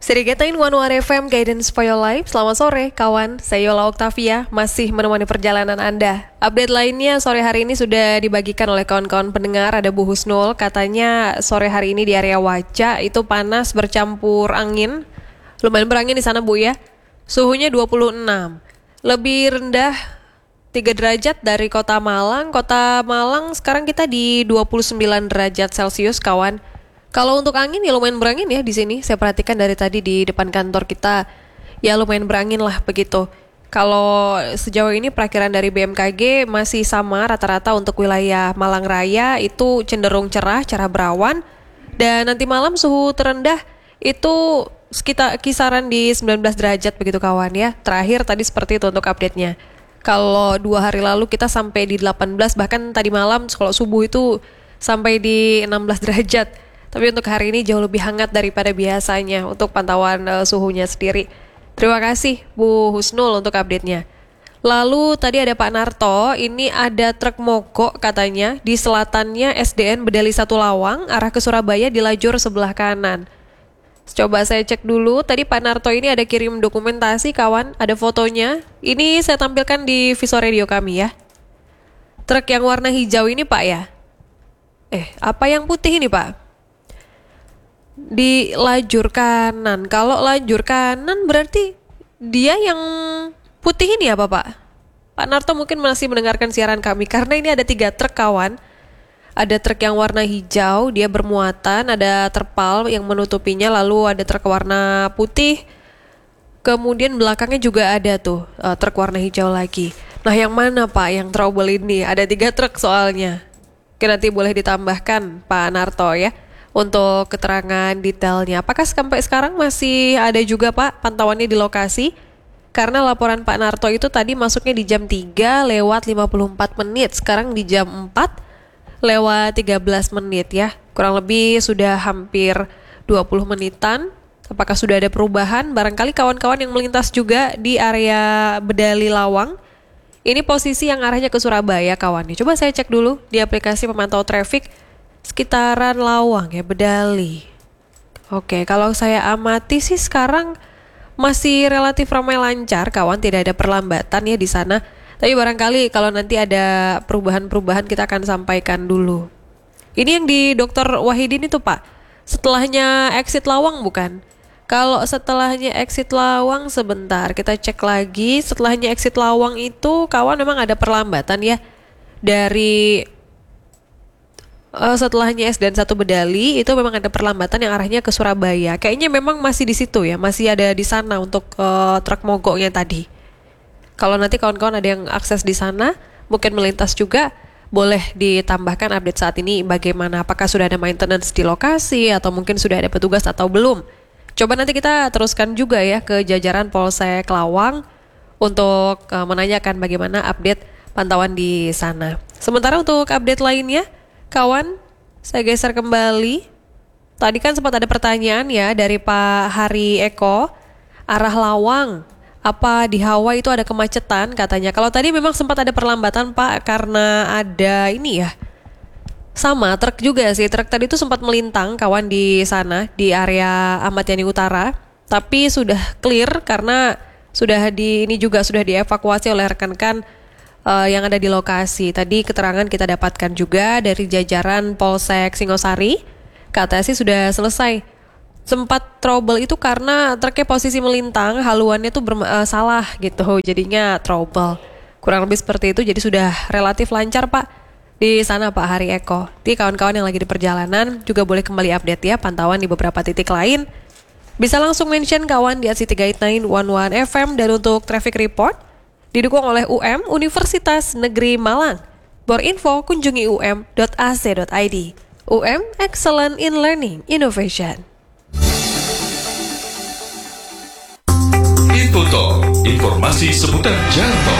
Sirigatain One FM Guidance for Your Life. Selamat sore kawan, saya Yola Oktavia masih menemani perjalanan Anda. Update lainnya sore hari ini sudah dibagikan oleh kawan-kawan pendengar. Ada Bu Husnul, katanya sore hari ini di area Waca itu panas bercampur angin. Lumayan berangin di sana Bu ya. Suhunya 26. Lebih rendah 3 derajat dari Kota Malang. Kota Malang sekarang kita di 29 derajat Celcius kawan. Kalau untuk angin ya lumayan berangin ya di sini. Saya perhatikan dari tadi di depan kantor kita ya lumayan berangin lah begitu. Kalau sejauh ini perakiran dari BMKG masih sama rata-rata untuk wilayah Malang Raya itu cenderung cerah berawan. Dan nanti malam suhu terendah itu sekitar kisaran di 19 derajat begitu kawan ya. Terakhir tadi seperti itu untuk update-nya. Kalau 2 hari lalu kita sampai di 18, bahkan tadi malam kalau subuh itu sampai di 16 derajat. Tapi untuk hari ini jauh lebih hangat daripada biasanya untuk pantauan suhunya sendiri. Terima kasih Bu Husnul untuk update-nya. Lalu tadi ada Pak Narto, ini ada truk mogok katanya di selatannya SDN Bedali 1 Lawang, arah ke Surabaya di lajur sebelah kanan. Coba saya cek dulu, tadi Pak Narto ini ada kirim dokumentasi kawan, ada fotonya. Ini saya tampilkan di Viso Radio kami ya. Truk yang warna hijau ini Pak ya? Apa yang putih ini Pak? Di lajur kanan. Kalau lajur kanan berarti dia yang putih ini apa Pak? Pak Narto mungkin masih mendengarkan siaran kami karena ini ada 3 truk kawan. Ada truk yang warna hijau, dia bermuatan, ada terpal yang menutupinya, lalu ada truk warna putih. Kemudian belakangnya juga ada tuh truk warna hijau lagi. Nah yang mana Pak yang trouble ini? Ada 3 truk soalnya. Oke, nanti boleh ditambahkan Pak Narto ya untuk keterangan detailnya. Apakah sampai sekarang masih ada juga Pak pantauannya di lokasi? Karena laporan Pak Narto itu tadi masuknya di jam 3 lewat 54 menit. Sekarang di jam 4 lewat 13 menit ya. Kurang lebih sudah hampir 20 menitan. Apakah sudah ada perubahan? Barangkali kawan-kawan yang melintas juga di area Bedali Lawang. Ini posisi yang arahnya ke Surabaya kawan. Coba saya cek dulu di aplikasi pemantau traffic. Sekitaran Lawang ya, Bedali. Oke, kalau saya amati sih sekarang masih relatif ramai lancar kawan, tidak ada perlambatan ya di sana. Tapi barangkali kalau nanti ada perubahan-perubahan kita akan sampaikan dulu. Ini yang di Dr. Wahidin itu Pak, setelahnya exit Lawang bukan? Kalau setelahnya exit Lawang sebentar, kita cek lagi. Setelahnya exit Lawang itu kawan memang ada perlambatan ya. Dari setelahnya SDN 1 Bedali itu memang ada perlambatan yang arahnya ke Surabaya. Kayaknya memang masih di situ ya, masih ada di sana untuk truk mogoknya tadi. Kalau nanti kawan-kawan ada yang akses di sana, mungkin melintas juga, boleh ditambahkan update saat ini bagaimana, apakah sudah ada maintenance di lokasi atau mungkin sudah ada petugas atau belum. Coba nanti kita teruskan juga ya ke jajaran Polsek Lawang untuk menanyakan bagaimana update pantauan di sana. Sementara untuk update lainnya, kawan, saya geser kembali. Tadi kan sempat ada pertanyaan ya dari Pak Hari Eko, arah Lawang. Apa di Hawa itu ada kemacetan katanya. Kalau tadi memang sempat ada perlambatan Pak karena ada ini ya. Sama truk juga sih. Truk tadi itu sempat melintang kawan di sana di area Ahmad Yani Utara. Tapi sudah clear karena sudah sudah dievakuasi oleh rekan-rekan yang ada di lokasi. Tadi keterangan kita dapatkan juga dari jajaran Polsek Singosari. Katanya sih sudah selesai. Sempat trouble itu karena truknya posisi melintang, haluannya tuh salah gitu, jadinya trouble. Kurang lebih seperti itu, jadi sudah relatif lancar Pak di sana Pak Hari Eko. Di kawan-kawan yang lagi di perjalanan juga boleh kembali update ya pantauan di beberapa titik lain. Bisa langsung mention kawan di @38911 FM. Dan untuk traffic report didukung oleh UM Universitas Negeri Malang. Borinfo kunjungi um.ac.id. UM Excellent in Learning Innovation. Itu toh informasi seputar jalan tol.